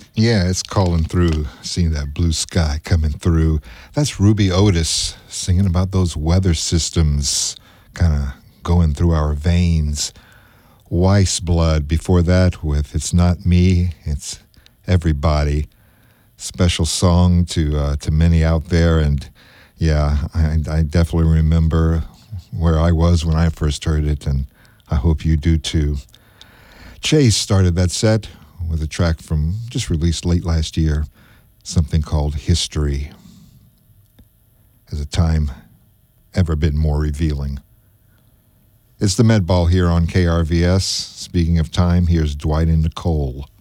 Yeah, it's calling through, seeing that blue sky coming through. That's Ruby Otis singing about those weather systems kind of going through our veins. Weiss Blood before that with It's Not Me, It's Everybody. Special song to many out there. And yeah, I definitely remember where I was when I first heard it, and I hope you do too. Chase started that set with a track from just released late last year, something called History. Has a time ever been more revealing? It's the Med Ball here on KRVS. Speaking of time, here's Dwight and Nicole.